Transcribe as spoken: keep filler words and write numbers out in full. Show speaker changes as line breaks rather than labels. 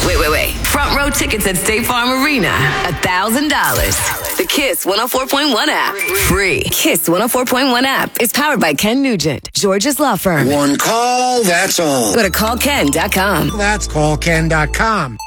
Wait, wait, wait. Front row tickets at State Farm Arena. one thousand dollars. The Kiss one oh four point one app. Free. Kiss one oh four point one app is powered by Ken Nugent, George's law firm.
One call, that's all.
Go to call ken dot com.
That's call ken dot com.